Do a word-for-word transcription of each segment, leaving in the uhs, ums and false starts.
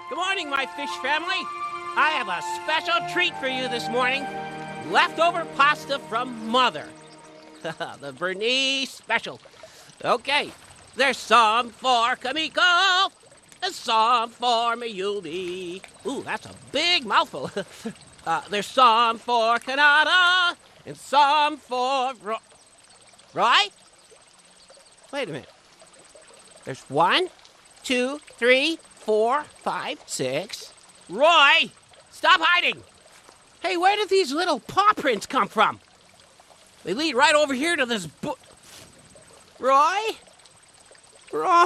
Good morning, my fish family. I have a special treat for you this morning. Leftover pasta from Mother. The Bernice special. Okay, there's some for Kamiko, and some for Mayumi. Ooh, that's a big mouthful. uh, there's some for Kanata, and some for Roy. Roy? Wait a minute. There's one, two, three, four, five, six. Roy! Stop hiding! Hey, where did these little paw prints come from? They lead right over here to this book. Roy? Roy!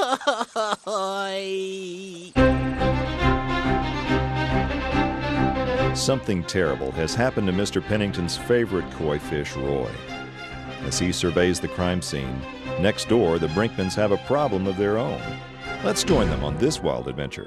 Something terrible has happened to Mister Pennington's favorite koi fish, Roy. As he surveys the crime scene, next door the Brinkmans have a problem of their own. Let's join them on this wild adventure.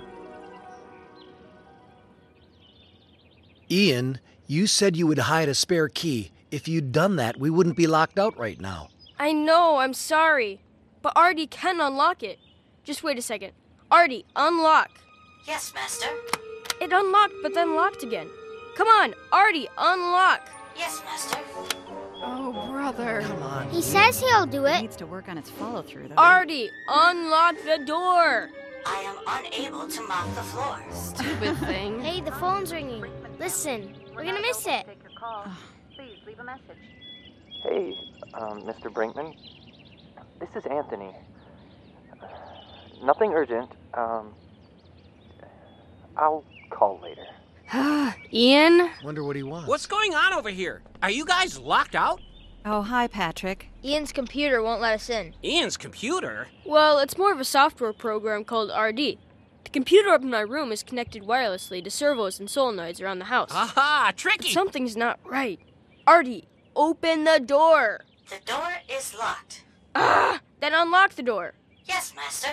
Ian, you said you would hide a spare key. If you'd done that, we wouldn't be locked out right now. I know, I'm sorry. But Artie can unlock it. Just wait a second. Artie, unlock. Yes, Master. It unlocked, but then locked again. Come on, Artie, unlock. Yes, Master. Oh, brother. Come on. He says he'll do It it. needs to work on its follow-through, though. Artie, unlock the door. I am unable to mop the floor. Stupid thing. Hey, the phone's ringing. Listen, we're gonna miss it. Please leave a message. Hey, um, Mister Brinkman. This is Anthony. Nothing urgent. Um, I'll call later. Ian? Wonder what he wants. What's going on over here? Are you guys locked out? Oh, hi, Patrick. Ian's computer won't let us in. Ian's computer? Well, it's more of a software program called R D. The computer up in my room is connected wirelessly to servos and solenoids around the house. Aha, tricky! Something's not right. Artie, open the door. The door is locked. Ah! Then unlock the door. Yes, Master.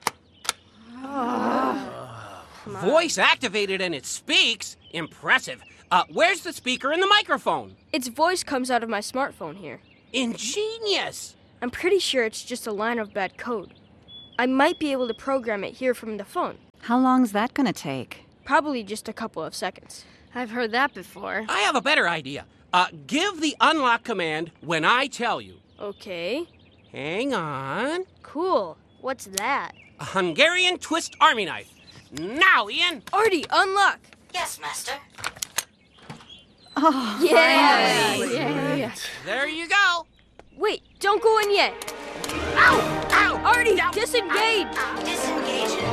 Voice activated and it speaks? Impressive. Uh, where's the speaker and the microphone? Its voice comes out of my smartphone here. Ingenious! I'm pretty sure it's just a line of bad code. I might be able to program it here from the phone. How long's that gonna take? Probably just a couple of seconds. I've heard that before. I have a better idea. Uh, give the unlock command when I tell you. Okay. Hang on. Cool. What's that? A Hungarian twist army knife. Now, Ian! Artie, unlock! Yes, Master. Oh, Yeah! finally. Yeah, yeah. There you go. Wait, don't go in yet. Ow! Ow! Artie, Ow! disengage! Disengaging.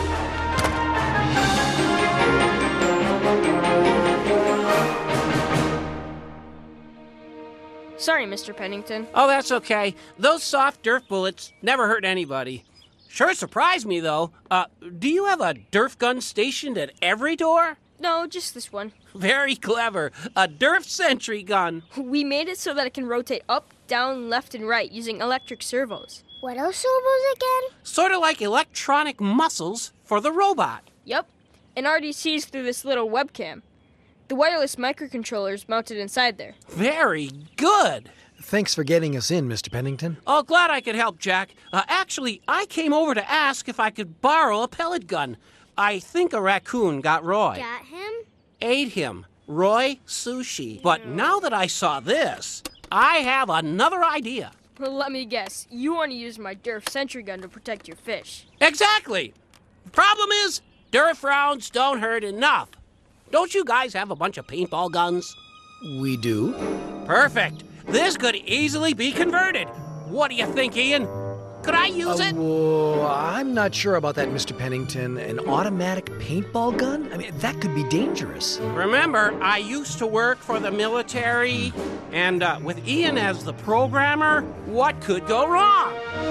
Sorry, Mister Pennington. Oh, that's okay. Those soft Durf bullets never hurt anybody. Sure surprised me, though. Uh, do you have a Durf gun stationed at every door? No, just this one. Very clever. A Durf sentry gun. We made it so that it can rotate up, down, left, and right using electric servos. What else syllables again? Sort of like electronic muscles for the robot. Yep. And Artie sees through this little webcam. The wireless microcontroller's mounted inside there. Very good. Thanks for getting us in, Mister Pennington. Oh, glad I could help, Jack. Uh, actually, I came over to ask if I could borrow a pellet gun. I think a raccoon got Roy. Got him? Ate him. Roy Sushi. But now that I saw this, I have another idea. Well, let me guess. You want to use my Durf sentry gun to protect your fish. Exactly. Problem is, Durf rounds don't hurt enough. Don't you guys have a bunch of paintball guns? We do. Perfect. This could easily be converted. What do you think, Ian? Could I use Uh, it? whoa, I'm not sure about that, Mister Pennington. An automatic paintball gun? I mean, that could be dangerous. Remember, I used to work for the military, and uh, with Ian as the programmer, what could go wrong?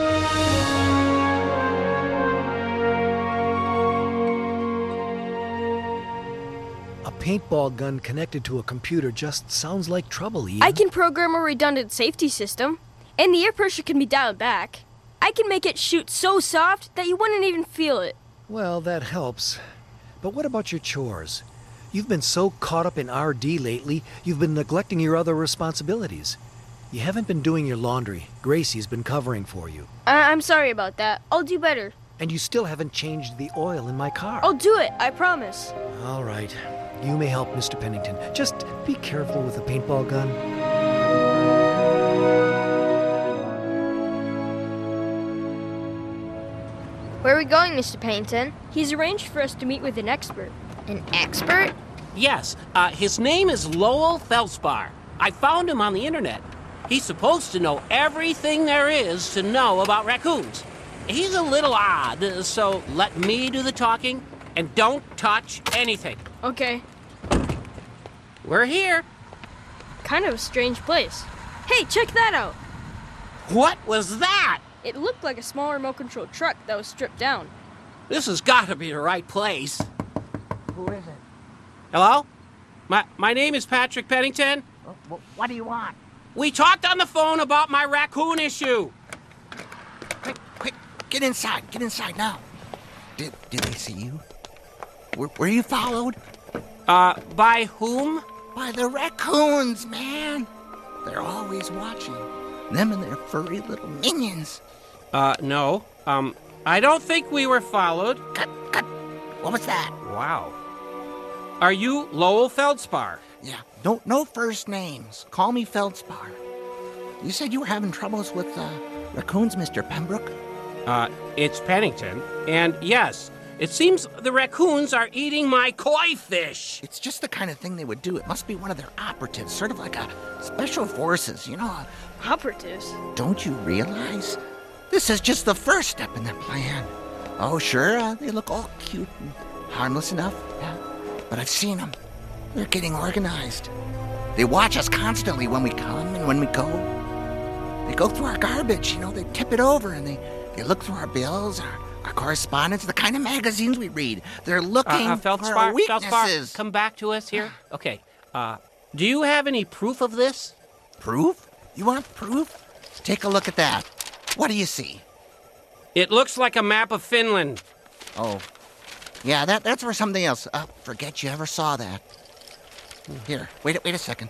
A paintball gun connected to a computer just sounds like trouble, Ian. I can program a redundant safety system, and the air pressure can be dialed back. I can make it shoot so soft that you wouldn't even feel it. Well, that helps. But what about your chores? You've been so caught up in R D lately, you've been neglecting your other responsibilities. You haven't been doing your laundry. Gracie's been covering for you. I- I'm sorry about that. I'll do better. And you still haven't changed the oil in my car. I'll do it, I promise. All right. You may help, Mister Pennington. Just be careful with the paintball gun. Where are we going, Mister Pennington? He's arranged for us to meet with an expert. An expert? Yes, uh, his name is Lowell Feldspar. I found him on the internet. He's supposed to know everything there is to know about raccoons. He's a little odd, uh, so let me do the talking and don't touch anything. Okay. We're here. Kind of a strange place. Hey, check that out. What was that? It looked like a small remote-controlled truck that was stripped down. This has got to be the right place. Who is it? Hello? My, my name is Patrick Pennington. What, what do you want? We talked on the phone about my raccoon issue. Quick, quick, get inside. Get inside now. Did, did they see you? Were, were you followed? Uh, by whom? By the raccoons, man. They're always watching. Them and their furry little minions. Uh, no. Um, I don't think we were followed. Cut, cut. What was that? Wow. Are you Lowell Feldspar? Yeah, no, no first names. Call me Feldspar. You said you were having troubles with, uh, raccoons, Mister Pembroke? Uh, it's Pennington. And yes, it seems the raccoons are eating my koi fish. It's just the kind of thing they would do. It must be one of their operatives, sort of like a special forces, you know. A, Operatives? Don't you realize? This is just the first step in their plan. Oh, sure, uh, they look all cute and harmless enough, yeah. But I've seen them. They're getting organized. They watch us constantly when we come and when we go. They go through our garbage, you know, they tip it over and they, they look through our bills, our, our correspondence, the kind of magazines we read. They're looking Uh, uh, for our Feldspar, weaknesses. Feldspar, come back to us here. Okay. Uh, do you have any proof of this? Proof? You want proof? Take a look at that. What do you see? It looks like a map of Finland. Oh. Yeah, that, that's for something else. Uh, forget you ever saw that. Here, wait, wait a second.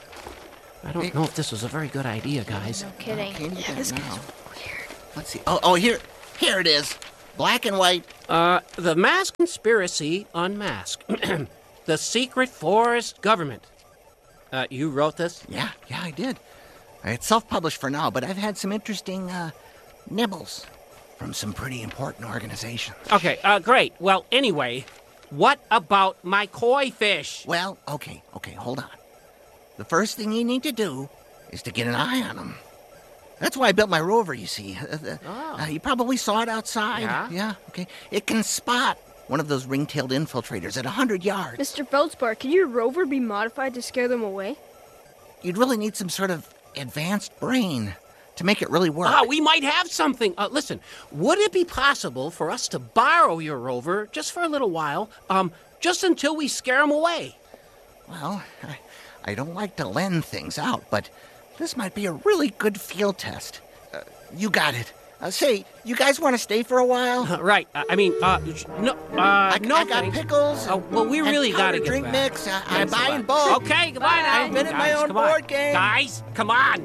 I don't know if this was a very good idea, guys. No kidding. Can't you Yeah, get this it guy's now? weird. Let's see. Oh, oh, here, here it is. Black and white. Uh, the Mask Conspiracy Unmasked. The Secret Forest Government. Uh, you wrote this? Yeah, yeah, I did. It's self-published for now, but I've had some interesting, uh, nibbles from some pretty important organizations. Okay, uh, great. Well, anyway, what about my koi fish? Well, okay, okay, hold on. The first thing you need to do is to get an eye on them. That's why I built my rover, you see. Uh, uh, Oh. uh, you probably saw it outside. Yeah? Yeah, okay. It can spot one of those ring-tailed infiltrators at one hundred yards. Mister Feldspar, can your rover be modified to scare them away? You'd really need some sort of advanced brain to make it really work. Ah, we might have something. Uh, listen, would it be possible for us to borrow your rover just for a little while, um, just until we scare them away? Well, I, I don't like to lend things out, but this might be a really good field test. Uh, you got it. Uh, say, you guys want to stay for a while? Uh, right. Uh, I mean, uh, sh- no, uh, I, no I got thanks. pickles. Oh, well, we and really powdered gotta get drink back. mix. I, I Thanks a buy lot. in bulk. Okay, goodbye now. I invented my Guys, own come on. board game. Guys, come on.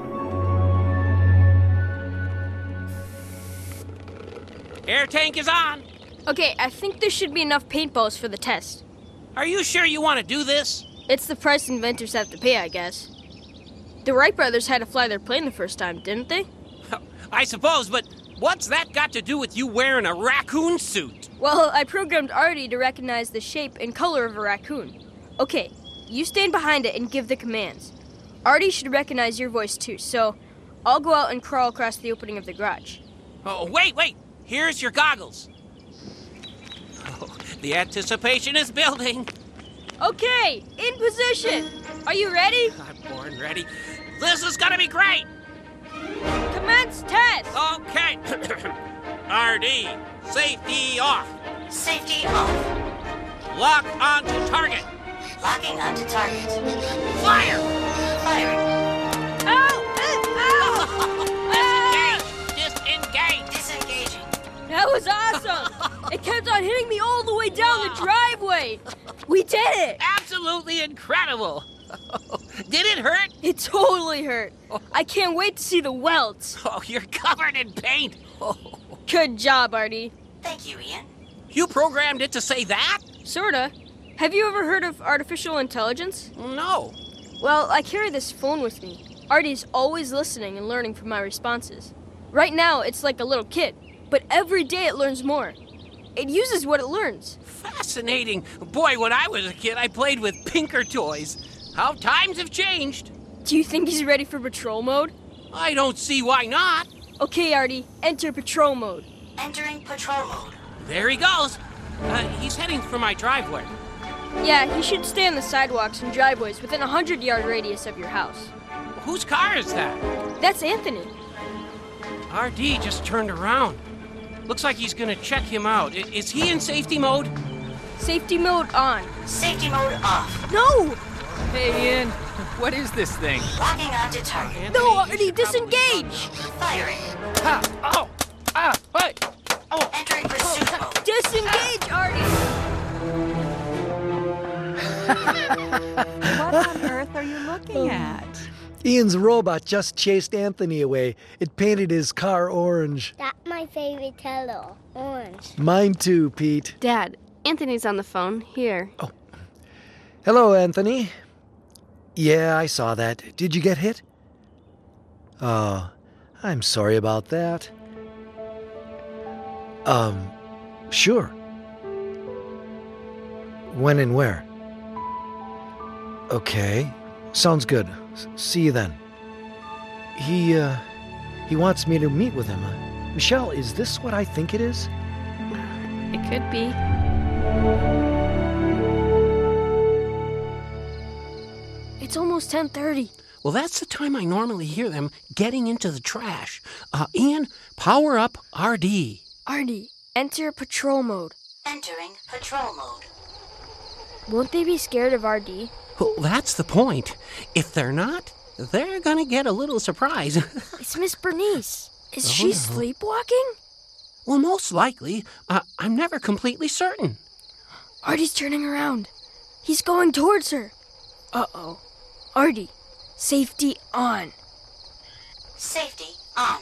Air tank is on. Okay, I think there should be enough paintballs for the test. Are you sure you want to do this? It's the price inventors have to pay, I guess. The Wright brothers had to fly their plane the first time, didn't they? I suppose, but what's that got to do with you wearing a raccoon suit? Well, I programmed Artie to recognize the shape and color of a raccoon. Okay, you stand behind it and give the commands. Artie should recognize your voice too, so I'll go out and crawl across the opening of the garage. Oh, wait, wait. Here's your goggles. Oh, the anticipation is building. Okay, in position. Are you ready? I'm born ready. This is gonna be great. Commence test. Okay. R D, safety off. Safety off. Lock onto target. Locking onto target. Fire! Firing. Ow! Ow! Disengage! Disengage! Disengaging. That was awesome. It kept on hitting me all the way down the driveway. We did it. Absolutely incredible. Did it hurt? It totally hurt. I can't wait to see the welts. Oh, you're covered in paint. Oh. Good job, Artie. Thank you, Ian. You programmed it to say that? Sorta. Have you ever heard of artificial intelligence? No. Well, I carry this phone with me. Artie's always listening and learning from my responses. Right now, it's like a little kid, but every day it learns more. It uses what it learns. Fascinating. Boy, when I was a kid, I played with Pinker toys. How times have changed. Do you think he's ready for patrol mode? I don't see why not. Okay, Artie, enter patrol mode. Entering patrol mode. There he goes. Uh, he's heading for my driveway. Yeah, he should stay on the sidewalks and driveways within a hundred-yard radius of your house. Whose car is that? That's Anthony. R D just turned around. Looks like he's gonna check him out. I- is he in safety mode? Safety mode on. Safety mode off. No! Hey, Ian, what is this thing? Locking onto target. Anthony, No, you Artie, should probably- disengage! Firing. Ah, oh, ah, hey. Oh, Entering pursuit mode. Disengage, Artie! What on earth are you looking at? Ian's robot just chased Anthony away. It painted his car orange. That's my favorite color, orange. Mine too, Pete. Dad, Anthony's on the phone. Here. Hello, Anthony. Yeah, I saw that. Did you get hit? Oh, I'm sorry about that. Um, sure. When and where? Okay, sounds good. S- see you then. He, uh, he wants me to meet with him. Uh, Michelle, is this what I think it is? It could be. It's almost ten thirty. well, that's the time I normally hear them getting into the trash. Uh, Ian, power up R D. Artie, enter patrol mode. Entering patrol mode. Won't they be scared of R D? Well, that's the point. If they're not, they're gonna get a little surprise. It's Miss Bernice. Is Oh, she no. sleepwalking? Well, most likely. Uh, I'm never completely certain. Artie's turning around. He's going towards her. Uh-oh. Artie, safety on. Safety on.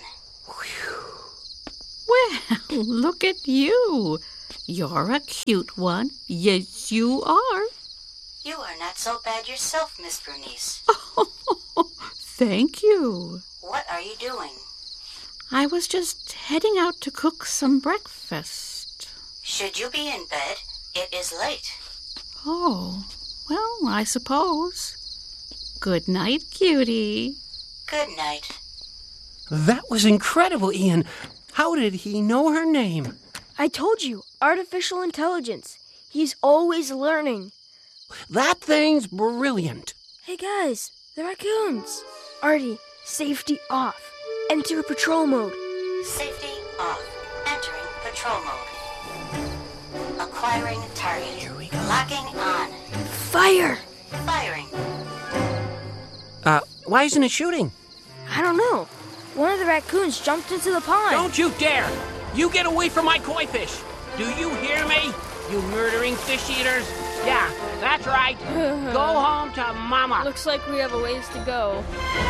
Well, look at you. You're a cute one. Yes, you are. You are not so bad yourself, Miss Bernice. Oh, thank you. What are you doing? I was just heading out to cook some breakfast. Should you be in bed? It is late. Oh, well, I suppose. Good night, cutie. Good night. That was incredible, Ian. How did he know her name? I told you, artificial intelligence. He's always learning. That thing's brilliant. Hey guys, the raccoons. Artie, safety off. Enter patrol mode. Safety off. Entering patrol mode. Acquiring target. Here we go. Locking on. Fire! Firing. Uh, why isn't it shooting? I don't know. One of the raccoons jumped into the pond. Don't you dare! You get away from my koi fish! Do you hear me? You murdering fish eaters? Yeah, that's right. Go home to Mama. Looks like we have a ways to go.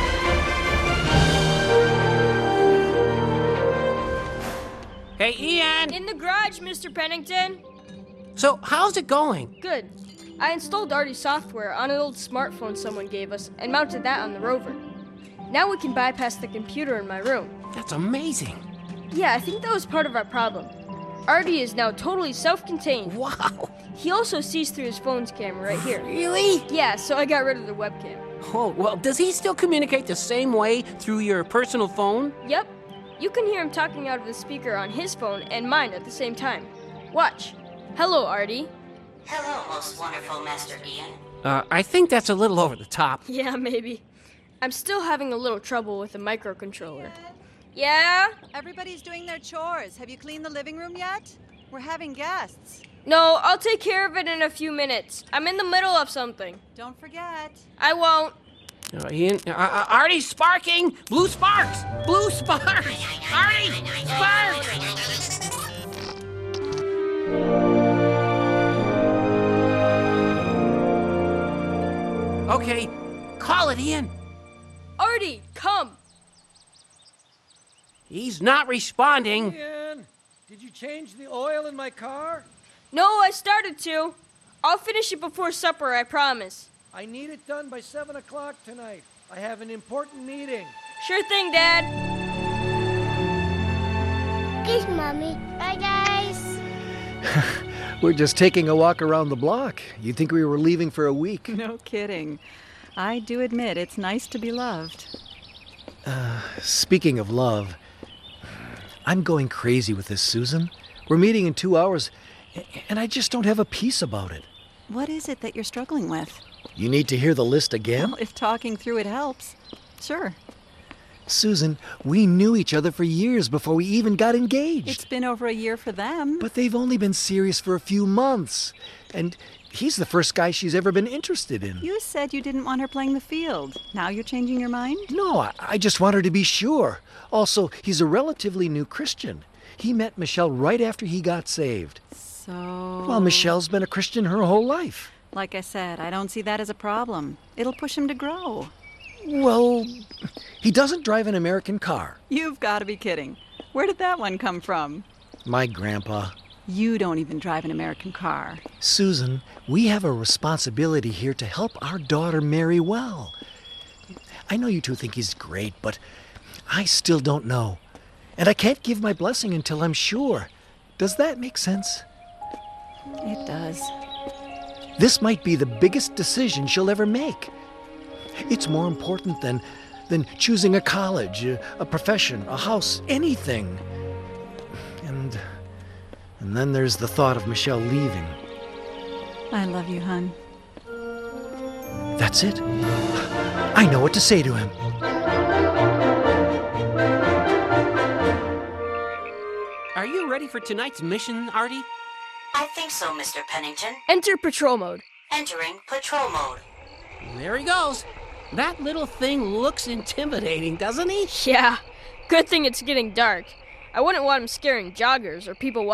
Hey, Ian! In the garage, Mister Pennington. So, how's it going? Good. I installed Artie software on an old smartphone someone gave us and mounted that on the rover. Now we can bypass the computer in my room. That's amazing. Yeah, I think that was part of our problem. Artie is now totally self-contained. Wow. He also sees through his phone's camera right here. Really? Yeah, so I got rid of the webcam. Oh, well, does he still communicate the same way through your personal phone? Yep. You can hear him talking out of the speaker on his phone and mine at the same time. Watch. Hello, Artie. Hello, most wonderful Master Ian. Uh, I think that's a little over the top. Yeah, maybe. I'm still having a little trouble with the microcontroller. Yeah? Everybody's doing their chores. Have you cleaned the living room yet? We're having guests. No, I'll take care of it in a few minutes. I'm in the middle of something. Don't forget. I won't. Uh, Ian, uh, uh, Artie's sparking! Blue sparks! Blue sparks! Artie! Sparks! Okay, call it, Ian. Artie, come. He's not responding. Ian, change the oil in my car? No, I started to. I'll finish it before supper, I promise. I need it done by seven o'clock tonight. I have an important meeting. Sure thing, Dad. Peace, Mommy. Bye, guys. We're just taking a walk around the block. You'd think we were leaving for a week. No kidding. I do admit it's nice to be loved. Uh, speaking of love, I'm going crazy with this, Susan. We're meeting in two hours, and I just don't have a peace about it. What is it that you're struggling with? You need to hear the list again? Well, if talking through it helps, sure. Susan, we knew each other for years before we even got engaged. It's been over a year for them. But they've only been serious for a few months. And he's the first guy she's ever been interested in. You said you didn't want her playing the field. Now you're changing your mind? No, I, I just want her to be sure. Also, he's a relatively new Christian. He met Michelle right after he got saved. So... Well, Michelle's been a Christian her whole life. Like I said, I don't see that as a problem. It'll push him to grow. Well, he doesn't drive an American car. You've got to be kidding. Where did that one come from? My grandpa. You don't even drive an American car. Susan, we have a responsibility here to help our daughter marry well. I know you two think he's great, but I still don't know. And I can't give my blessing until I'm sure. Does that make sense? It does. This might be the biggest decision she'll ever make. It's more important than, than choosing a college, a, a profession, a house, anything. And, and then there's the thought of Michelle leaving. I love you, hon. That's it. I know what to say to him. Are you ready for tonight's mission, Artie? I think so, Mister Pennington. Enter patrol mode. Entering patrol mode. There he goes. That little thing looks intimidating, doesn't he? Yeah. Good thing it's getting dark. I wouldn't want him scaring joggers or people